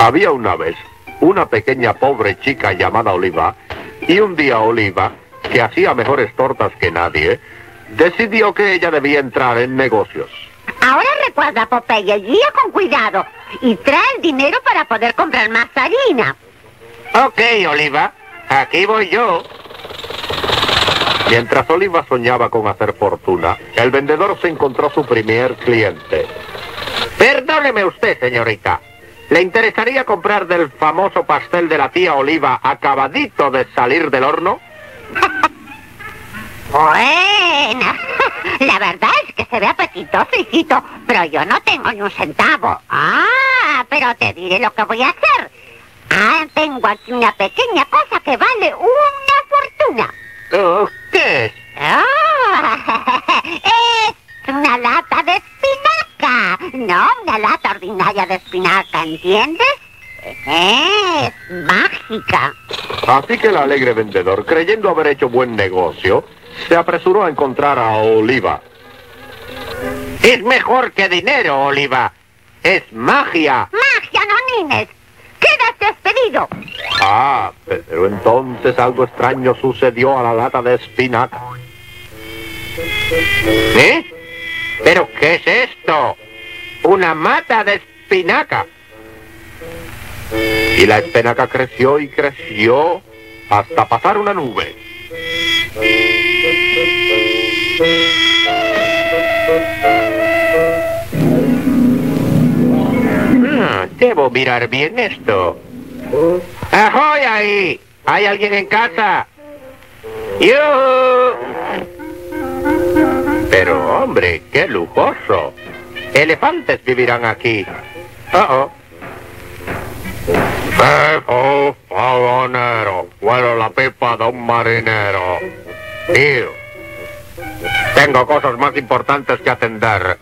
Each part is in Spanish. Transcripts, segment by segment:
Había una vez una pequeña pobre chica llamada Oliva, y un día Oliva, que hacía mejores tortas que nadie, decidió que ella debía entrar en negocios. Ahora recuerda, Popeye, guía con cuidado y trae el dinero para poder comprar más harina. Ok, Oliva, aquí voy yo. Mientras Oliva soñaba con hacer fortuna, el vendedor se encontró su primer cliente. Perdóneme usted, señorita. ¿Le interesaría comprar del famoso pastel de la tía Oliva acabadito de salir del horno? Bueno, la verdad es que se ve apetitoso, hijito, pero yo no tengo ni un centavo. Ah, pero te diré lo que voy a hacer. Tengo aquí una pequeña cosa que vale una fortuna. ¿Qué es? Es una lata de espinaca. No una lata ordinaria de espinaca, ¿entiendes? Es mágica. Así que el alegre vendedor, creyendo haber hecho buen negocio, se apresuró a encontrar a Oliva. Es mejor que dinero, Oliva. Es magia. Magia, no nines. Quedas despedido. Pero entonces algo extraño sucedió a la lata de espinaca. ¿Eh? ¿Pero qué es esto? Una mata de espinaca. Y la espinaca creció y creció hasta pasar una nube. Debo mirar bien esto. ¡Ahoy ahí! ¿Hay alguien en casa? ¡Yuhu! Pero, hombre, qué lujoso. Elefantes vivirán aquí. Fagonero, huelo la pipa de un marinero. Tío, tengo cosas más importantes que atender.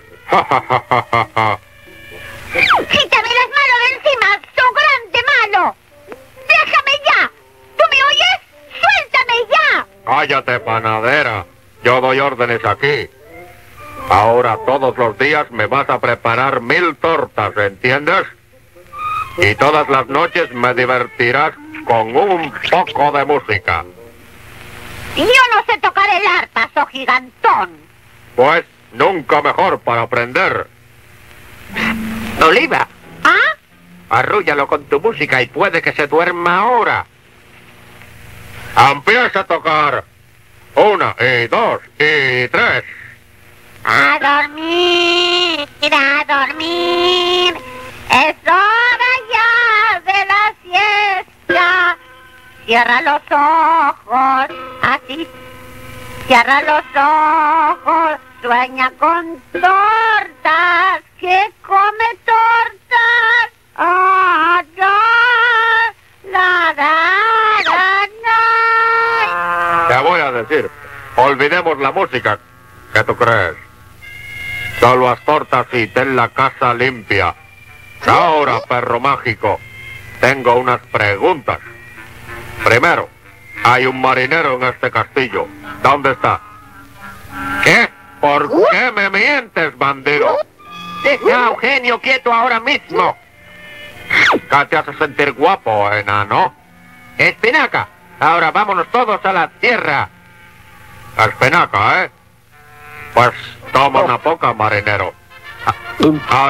¡Quítame las manos de encima, su grande malo! ¡Déjame ya! ¿Tú me oyes? ¡Suéltame ya! Cállate, panadera. Yo doy órdenes aquí. Ahora todos los días me vas a preparar 1000 tortas, ¿entiendes? Y todas las noches me divertirás con un poco de música. Yo no sé tocar el arpa, so gigantón. Pues nunca mejor para aprender. Oliva. Arrúllalo con tu música y puede que se duerma ahora. Empieza a tocar. 1, y 2, y 3. A dormir, a dormir. Es hora ya de la siesta. Cierra los ojos, así. Cierra los ojos, sueña con tortas. ¿Qué come tortas? Te voy a decir, olvidemos la música. ¿Qué tú crees? Solo haz tortas y ten la casa limpia. Ahora, perro mágico, tengo unas preguntas. Primero, hay un marinero en este castillo. ¿Dónde está? ¿Qué? ¿Por qué me mientes, bandido? Deja a Eugenio quieto ahora mismo. ¿Qué te hace sentir guapo, enano? Espinaca, ahora vámonos todos a la tierra. Espinaca, ¿eh? Pues toma una poca, marinero. Ahora